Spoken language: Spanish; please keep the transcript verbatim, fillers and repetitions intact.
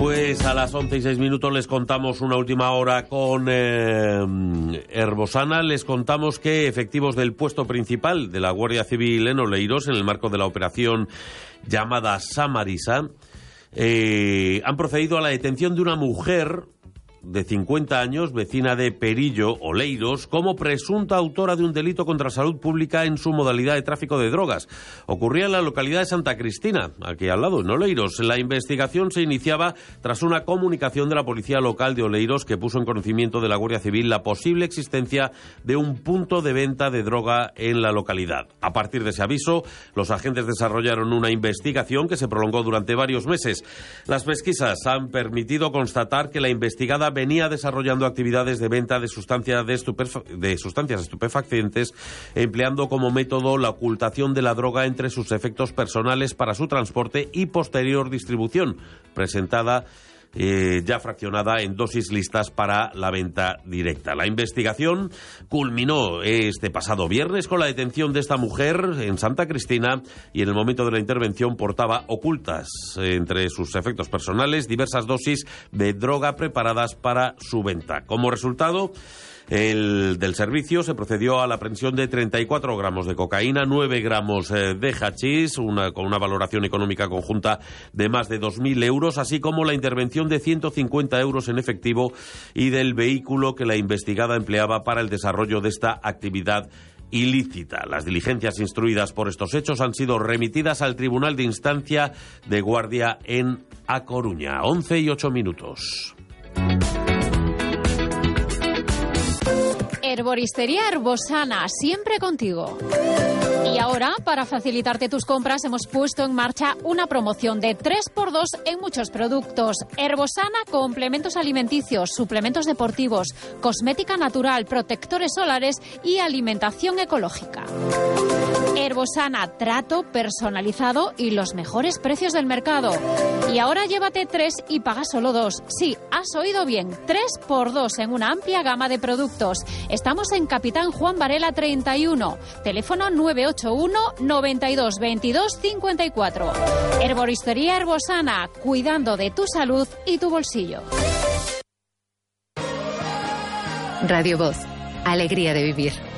Pues a las once y seis minutos les contamos una última hora con eh, Herbosana. Les contamos que efectivos del puesto principal de la Guardia Civil en Oleiros, en el marco de la operación llamada Samarisa, eh, han procedido a la detención de una mujer de cincuenta años, vecina de Perillo, Oleiros, como presunta autora de un delito contra salud pública en su modalidad de tráfico de drogas. Ocurría en la localidad de Santa Cristina, aquí al lado, en Oleiros. La investigación se iniciaba tras una comunicación de la policía local de Oleiros que puso en conocimiento de la Guardia Civil la posible existencia de un punto de venta de droga en la localidad. A partir de ese aviso, los agentes desarrollaron una investigación que se prolongó durante varios meses. Las pesquisas han permitido constatar que la investigada venía desarrollando actividades de venta de sustancias, de, estupef- de sustancias estupefacientes, empleando como método la ocultación de la droga entre sus efectos personales para su transporte y posterior distribución, presentada Eh, ya fraccionada en dosis listas para la venta directa. La investigación culminó este pasado viernes con la detención de esta mujer en Santa Cristina y en el momento de la intervención portaba ocultas eh, entre sus efectos personales diversas dosis de droga preparadas para su venta. Como resultado El, del servicio se procedió a la aprehensión de treinta y cuatro gramos de cocaína, nueve gramos eh, de hachís, una, con una valoración económica conjunta de más de dos mil euros, así como la intervención de ciento cincuenta euros en efectivo y del vehículo que la investigada empleaba para el desarrollo de esta actividad ilícita. Las diligencias instruidas por estos hechos han sido remitidas al Tribunal de Instancia de Guardia en A Coruña. once y ocho minutos. Herboristería Herbosana, siempre contigo. Y ahora, para facilitarte tus compras, hemos puesto en marcha una promoción de tres por dos en muchos productos. Herbosana, complementos alimenticios, suplementos deportivos, cosmética natural, protectores solares y alimentación ecológica. Herbosana, trato personalizado y los mejores precios del mercado. Y ahora llévate tres y paga solo dos. Sí, has oído bien, tres por dos en una amplia gama de productos. Estamos en Capitán Juan Varela treinta y uno, teléfono nueve ocho uno, noventa y dos, veintidós, cincuenta y cuatro. Herboristería Herbosana, cuidando de tu salud y tu bolsillo. Radio Voz, alegría de vivir.